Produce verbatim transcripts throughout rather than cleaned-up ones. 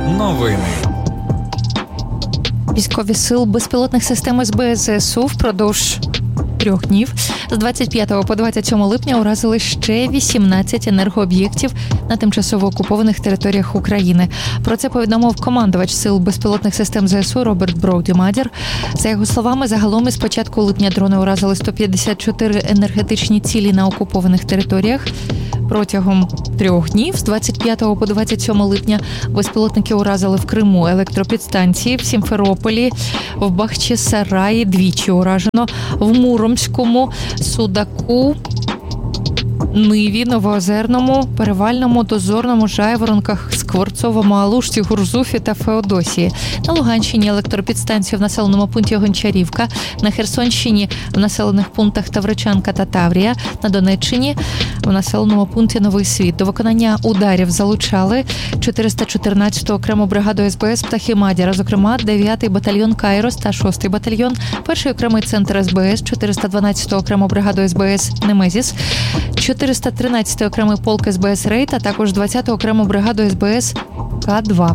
Новини. Військові сил безпілотних систем ес бе ес зе ес у впродовж трьох днів з двадцять п'ятого по двадцять сьоме липня уразили ще вісімнадцять енергооб'єктів на тимчасово окупованих територіях України. Про це повідомив командувач сил безпілотних систем зе ес у Роберт Броуді-Мадір. За його словами, загалом із початку липня дрони уразили сто п'ятдесят чотири енергетичні цілі на окупованих територіях. Протягом трьох днів, з двадцять п'ятого по двадцять сьоме липня, безпілотники уразили в Криму електропідстанції, в Сімферополі, в Бахчисараї двічі уражено, в Муромському, Судаку, Ниві, Новоозерному, Перевальному, Дозорному, Жайворонках, Скворцовому, Алушці, Гурзуфі та Феодосії. На Луганщині електропідстанцію в населеному пункті Гончарівка, на Херсонщині в населених пунктах Тавричанка та Таврія, на Донеччині в населеному пункті Новий Світ. До виконання ударів залучали чотириста чотирнадцяту окрему бригаду ес бе ес «Птахи Мадяра», зокрема дев'ятий батальйон «Кайрос» та шостий батальйон, перший окремий центр ес бе ес, чотириста дванадцяту окрему бригаду ес бе ес «Немезіс», чотириста тринадцятий окремий полк ес бе ес «Рейд», а також двадцяту окрему бригаду ес бе ес «Ка два».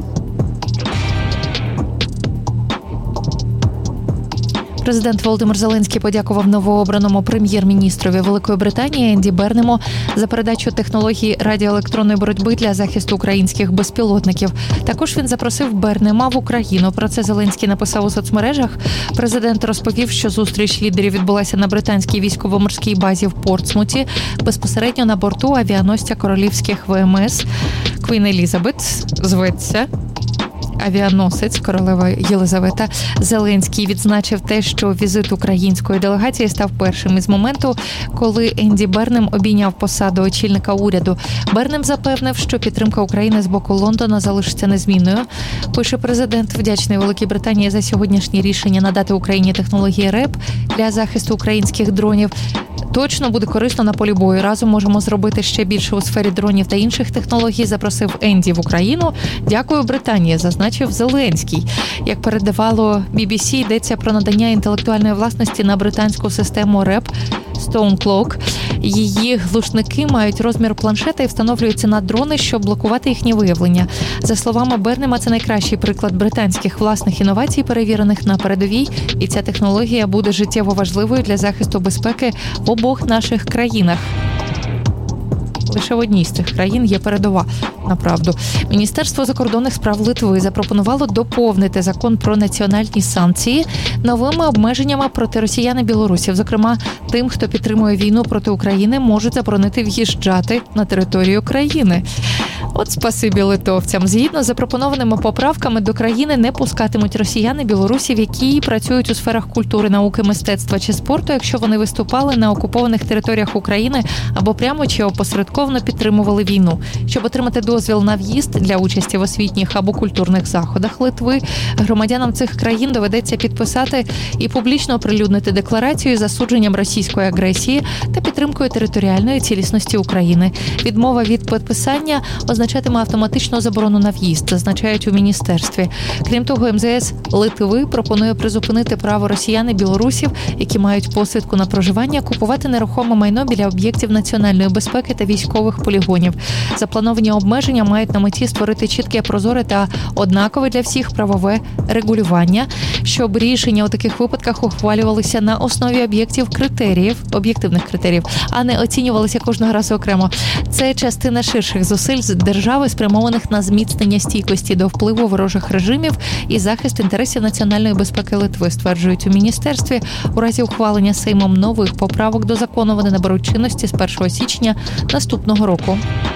Президент Володимир Зеленський подякував новообраному прем'єр-міністрові Великої Британії Енді Бернему за передачу технології радіоелектронної боротьби для захисту українських безпілотників. Також він запросив Бернема в Україну. Про це Зеленський написав у соцмережах. Президент розповів, що зустріч лідерів відбулася на британській військово-морській базі в Портсмуті, безпосередньо на борту авіаносця королівських ве ем ес Квін Елізабет, зветься авіаносець королева Єлизавета. Зеленський відзначив те, що візит української делегації став першим із моменту, коли Енді Бернем обійняв посаду очільника уряду. Бернем запевнив, що підтримка України з боку Лондона залишиться незмінною. Пише президент, вдячний Великій Британії за сьогоднішнє рішення надати Україні технології РЕП для захисту українських дронів. Точно буде корисно на полі бою. Разом можемо зробити ще більше у сфері дронів та інших технологій, запросив Енді в Україну. Дякую, Британії, зазначив Зеленський. Як передавало бі бі сі, йдеться про надання інтелектуальної власності на британську систему РЕП Stone Cloak. Її глушники мають розмір планшета і встановлюються на дрони, щоб блокувати їхнє виявлення. За словами Бернема, це найкращий приклад британських власних інновацій, перевірених на передовій, і ця технологія буде життєво важливою для захисту безпеки в обох наших країнах. Лише в одній з цих країн є передова, направду. Міністерство закордонних справ Литви запропонувало доповнити закон про національні санкції новими обмеженнями проти росіян і білорусів. Зокрема, тим, хто підтримує війну проти України, можуть заборонити в'їжджати на територію країни. От спасибі литовцям. Згідно з запропонованими поправками, до країни не пускатимуть росіян і білорусів, які працюють у сферах культури, науки, мистецтва чи спорту, якщо вони виступали на окупованих територіях України або прямо чи опосередковано підтримували війну. Щоб отримати дозвіл на в'їзд для участі в освітніх або культурних заходах Литви, громадянам цих країн доведеться підписати і публічно оприлюднити декларацію з засудженням російської агресії та підтримкою територіальної цілісності України. Відмова від підписання означатиме автоматичну заборону на в'їзд, зазначають у міністерстві. Крім того, ем зе ес Литви пропонує призупинити право росіян і білорусів, які мають посвідку на проживання, купувати нерухоме майно біля об'єктів національної безпеки та військових полігонів. Заплановані обмеження мають на меті створити чітке, прозоре та однакове для всіх правове регулювання, щоб рішення у таких випадках ухвалювалися на основі об'єктів критеріїв, об'єктивних критеріїв, а не оцінювалися кожного разу окремо. Це частина ширших зусиль з держави, спрямованих на зміцнення стійкості до впливу ворожих режимів і захист інтересів національної безпеки Литви, стверджують у міністерстві. У разі ухвалення Сеймом нових поправок до закону вони наберуть чинності з першого січня наступного року.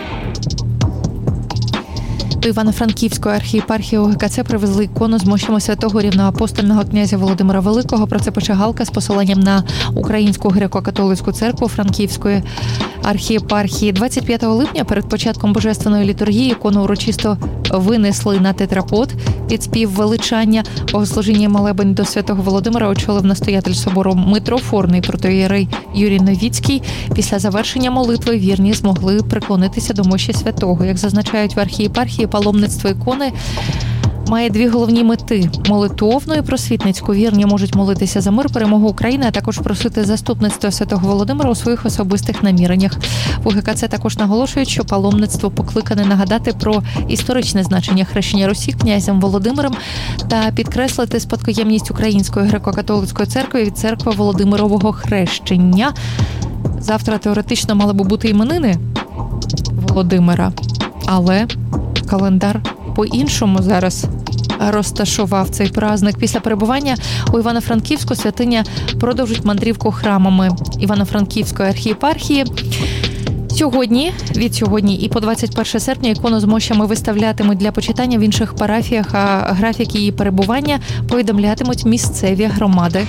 До Івано-Франківської архієпархії у ге ка це привезли ікону з мощами святого рівноапостольного князя Володимира Великого. Про це пише Галка з посиланням на Українську греко-католицьку церкву Франківської архієпархії. двадцять п'ятого липня перед початком божественної літургії ікону урочисто винесли на тетрапод під спів величання. Богослужіння молебень до святого Володимира очолив настоятель собору митрофорний протоієрей Юрій Новіцький. Після завершення молитви вірні змогли приклонитися до мощі святого. Як зазначають в архієпархії, паломництво ікони має дві головні мети – молитовну і просвітницьку. Вірні можуть молитися за мир, перемогу України, а також просити заступництва Святого Володимира у своїх особистих наміреннях. В УГКЦ також наголошують, що паломництво покликане нагадати про історичне значення хрещення Русі князем Володимиром та підкреслити спадкоємність Української греко-католицької церкви від церкви Володимирового хрещення. Завтра теоретично мали би бути іменини Володимира, але календар по-іншому зараз розташував цей праздник. Після перебування у Івано-Франківську святиня продовжить мандрівку храмами Івано-Франківської архієпархії. Сьогодні, від сьогодні і по двадцять перше серпня ікону з мощами виставлятимуть для почитання в інших парафіях, а графік її перебування повідомлятимуть місцеві громади.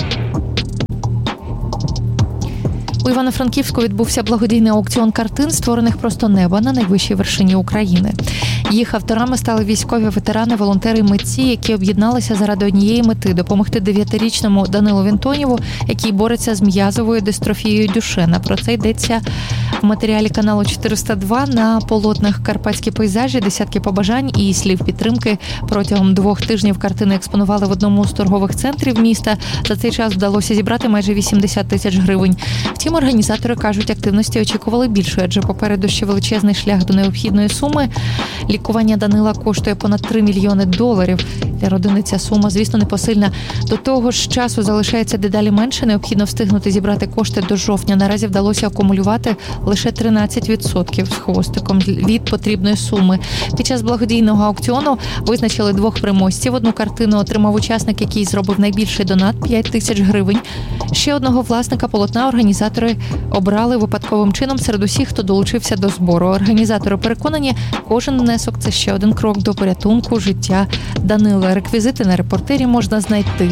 У Івано-Франківську відбувся благодійний аукціон картин, створених просто неба на найвищій вершині України. Їх авторами стали військові ветерани, волонтери і митці, які об'єдналися заради однієї мети – допомогти дев'ятирічному Данилу Вінтонєву, який бореться з м'язовою дистрофією Дюшена. Про це йдеться в матеріалі каналу чотириста два. На полотнах карпатські пейзажі, десятки побажань і слів підтримки. Протягом двох тижнів картини експонували в одному з торгових центрів міста. За цей час вдалося зібрати майже вісімдесят тисяч гривень. Втім, організатори кажуть, активності очікували більше, адже попереду ще величезний шлях до необхідної суми. Лікування Данила коштує понад три мільйони доларів. Для родини ця сума, звісно, непосильна. До того ж, часу залишається дедалі менше. Необхідно встигнути зібрати кошти до жовтня. Наразі вдалося акумулювати лише тринадцять відсотків з хвостиком від потрібної суми. Під час благодійного аукціону визначили двох переможців. Одну картину отримав учасник, який зробив найбільший донат – п'ять тисяч гривень. Ще одного власника полотна організатори обрали випадковим чином серед усіх, хто долучився до збору. Організатори переконані, кожен внесок – це ще один крок до порятунку життя Данила. Реквізити на репортері можна знайти.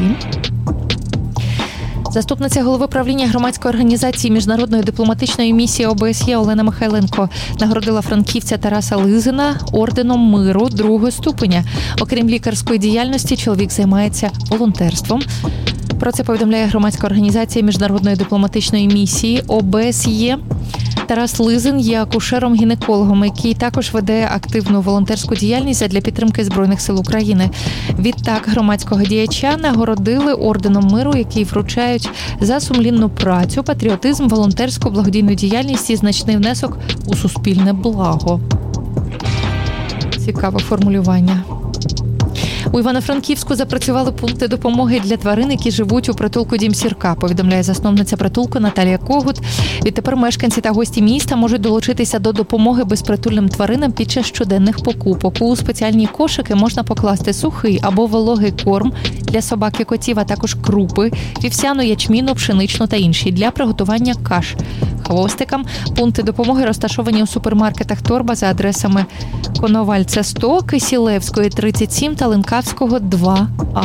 Заступниця голови правління громадської організації Міжнародної дипломатичної місії О Б С Є Олена Михайленко нагородила франківця Тараса Лизина орденом миру другого ступеня. Окрім лікарської діяльності, чоловік займається волонтерством. Про це повідомляє громадська організація Міжнародної дипломатичної місії О Б С Є. Тарас Лизин є акушером-гінекологом, який також веде активну волонтерську діяльність для підтримки Збройних сил України. Відтак громадського діяча нагородили орденом миру, який вручають за сумлінну працю, патріотизм, волонтерську благодійну діяльність і значний внесок у суспільне благо. Цікаве формулювання. У Івано-Франківську запрацювали пункти допомоги для тварин, які живуть у притулку «Дім Сірка», повідомляє засновниця притулку Наталія Когут. Відтепер мешканці та гості міста можуть долучитися до допомоги безпритульним тваринам під час щоденних покупок. У спеціальні кошики можна покласти сухий або вологий корм для собак і котів, а також крупи, вівсяну, ячміну, пшеничну та інші для приготування каш. Хвостикам пункти допомоги розташовані у супермаркетах «Торба» за адресами Коновальця сто, Кисілевської тридцять сім та Ленкавського два А.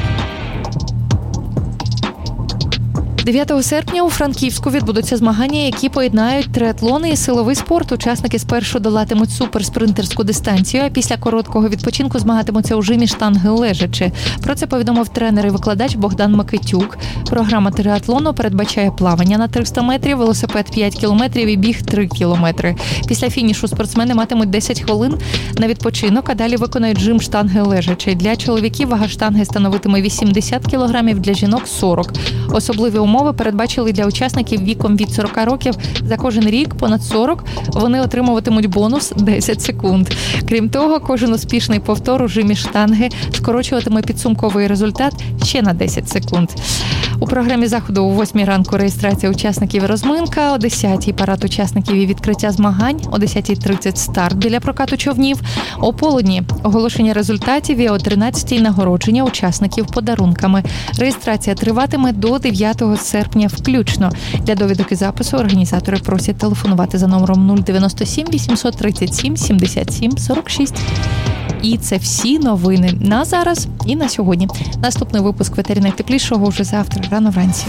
дев'ятого серпня у Франківську відбудуться змагання, які поєднають триатлони і силовий спорт. Учасники спершу долатимуть суперспринтерську дистанцію, а після короткого відпочинку змагатимуться у жимі штанги лежачи. Про це повідомив тренер і викладач Богдан Микитюк. Програма триатлону передбачає плавання на триста метрів, велосипед п'ять кілометрів і біг три кілометри. Після фінішу спортсмени матимуть десять хвилин на відпочинок, а далі виконають жим штанги лежачи. Для чоловіків вага штанги становитиме вісімдесят кілограмів, для жінок – сорок. Особливі умови передбачили для учасників віком від сорока років. За кожен рік понад сорок вони отримуватимуть бонус десять секунд. Крім того, кожен успішний повтор у жимі штанги скорочуватиме підсумковий результат ще на десять секунд. У програмі заходу о восьмій ранку реєстрація учасників і розминка, о десятій парад учасників і відкриття змагань, о десятій тридцять старт для прокату човнів, о полудні оголошення результатів і о тринадцятій нагородження учасників подарунками. Реєстрація триватиме до дев'ятого серпня включно. Для довідок і запису організатори просять телефонувати за номером нуль дев'яносто сім вісімсот тридцять сім сімдесят сім сорок шість. І це всі новини на зараз і на сьогодні. Наступний випуск «Ветері найтеплішого» вже завтра, рано вранці.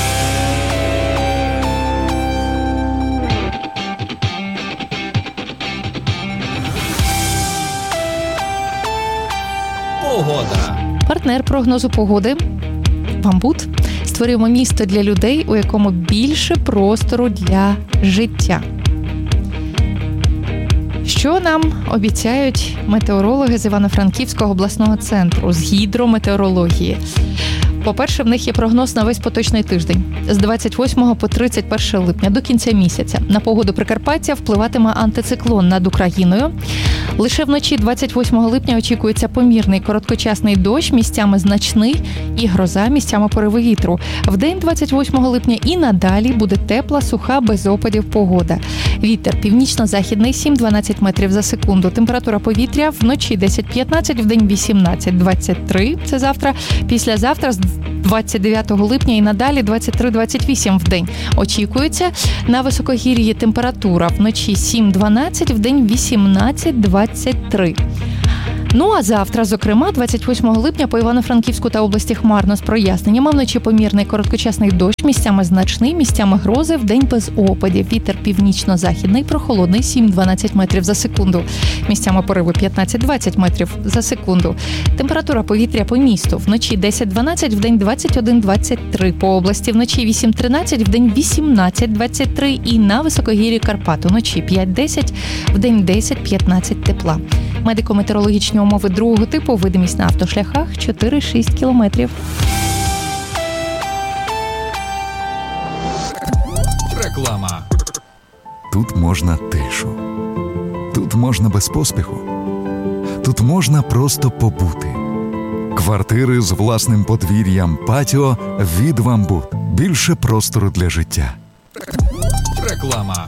Погода. Партнер прогнозу погоди «Бамбут». Створюємо місто для людей, у якому більше простору для життя. Що нам обіцяють метеорологи з Івано-Франківського обласного центру з гідрометеорології? По-перше, в них є прогноз на весь поточний тиждень з двадцять восьмого по тридцять перше липня до кінця місяця. На погоду Прикарпаття впливатиме антициклон над Україною. Лише вночі двадцять восьмого липня очікується помірний короткочасний дощ, місцями значний, і гроза, місцями пориви вітру. Вдень двадцять восьмого липня і надалі буде тепла, суха, без опадів погода. Вітер північно-західний сім-дванадцять метрів за секунду. Температура повітря вночі десять-п'ятнадцять, вдень вісімнадцять-двадцять три. Це завтра. Післязавтра з двадцять дев'ятого липня і надалі двадцять три - двадцять вісім в день. Очікується на високогір'ї температура вночі сім-дванадцять, вдень вісімнадцять-двадцять три. Ну а завтра, зокрема, двадцять восьмого липня по Івано-Франківську та області хмарно з проясненнями. Вночі помірний короткочасний дощ, місцями значний, місцями грози, вдень без опадів. Вітер північно-західний, прохолодний сім-дванадцять метрів за секунду. Місцями пориви п'ятнадцять-двадцять метрів за секунду. Температура повітря по місту. Вночі десять-дванадцять, вдень двадцять один-двадцять три. По області вночі вісім-тринадцять, вдень вісімнадцять-двадцять три. І на високогір'ї Карпат вночі п'ять-десять, вдень десять-п'ятнадцять тепла. Медико-метеорологічні умови другого типу, видимість на автошляхах чотири-шість кілометрів. Реклама. Тут можна тишу. Тут можна без поспіху. Тут можна просто побути. Квартири з власним подвір'ям, патіо від «Вамбут». Більше простору для життя. Реклама.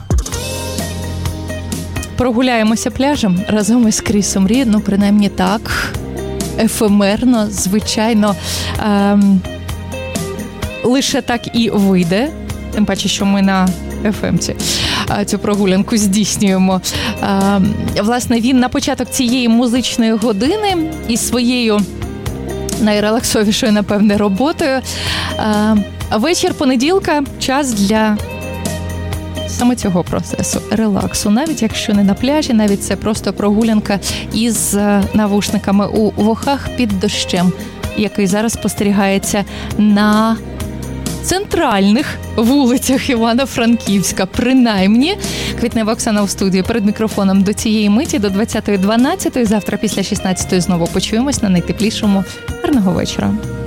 Прогуляємося пляжем разом із Крісом Рі, ну, принаймні так, ефемерно, звичайно, ем, лише так і вийде, тим паче, що ми на еф емці цю прогулянку здійснюємо. Ем, власне, він на початок цієї музичної години із своєю найрелаксовішою, напевне, роботою. Ем, вечір понеділка – час для саме цього процесу, релаксу. Навіть якщо не на пляжі, навіть це просто прогулянка із навушниками у вухах під дощем, який зараз спостерігається на центральних вулицях Івано-Франківська. Принаймні, Квітнева Оксана в студії перед мікрофоном до цієї миті, до двадцятої дванадцятої. Завтра після шістнадцятої знову почуємось на найтеплішому. Гарного вечора.